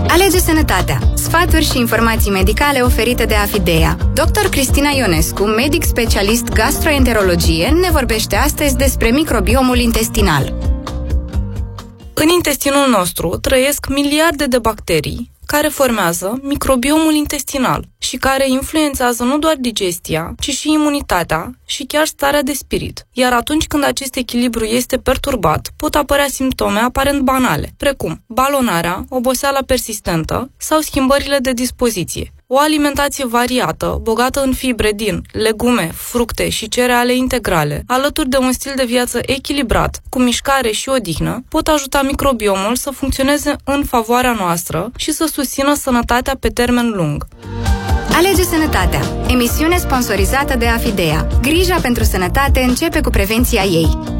Alege Sănătatea. Sfaturi și informații medicale oferite de Afidea. Dr. Cristina Ionescu, medic specialist gastroenterologie, ne vorbește astăzi despre microbiomul intestinal. În intestinul nostru trăiesc miliarde de bacterii care formează microbiomul intestinal și care influențează nu doar digestia, ci și imunitatea și chiar starea de spirit. Iar atunci când acest echilibru este perturbat, pot apărea simptome aparent banale, precum balonarea, oboseala persistentă sau schimbările de dispoziție. O alimentație variată, bogată în fibre din legume, fructe și cereale integrale, alături de un stil de viață echilibrat, cu mișcare și odihnă, pot ajuta microbiomul să funcționeze în favoarea noastră și să susțină sănătatea pe termen lung. Alege Sănătatea. Emisiune sponsorizată de Afidea. Grija pentru sănătate începe cu prevenția ei.